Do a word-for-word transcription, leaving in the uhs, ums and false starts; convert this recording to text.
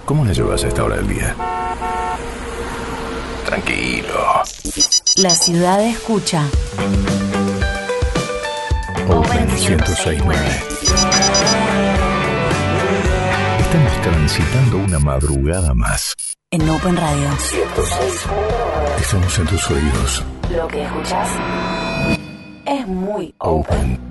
¿Cómo la llevas a esta hora del día? Tranquilo. La ciudad escucha. Open ciento seis punto nueve. Estamos transitando una madrugada más. En Open Radio. ciento seis punto nueve. Estamos en tus oídos. Lo que escuchas es muy Open.